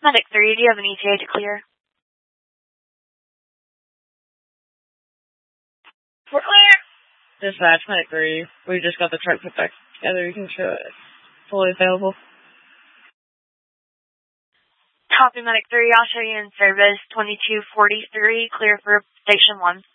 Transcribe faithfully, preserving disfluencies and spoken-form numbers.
Medic three, do you have an E T A to clear? We're clear. Dispatch, Medic three. We just got the truck put back together. You can show it. Fully available. Copy, Medic three. I'll show you in service. twenty-two forty-three, clear for Station one.